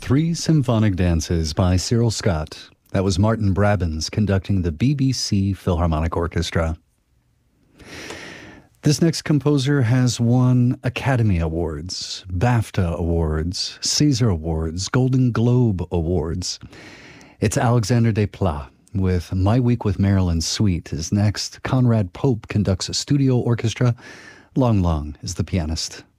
Three Symphonic Dances by Cyril Scott. That was Martin Brabbins conducting the BBC Philharmonic Orchestra. This next composer has won Academy Awards, BAFTA Awards, César Awards, Golden Globe Awards. It's Alexander Desplat with My Week with Marilyn Suite is next. Conrad Pope conducts a studio orchestra. Long Long is the pianist.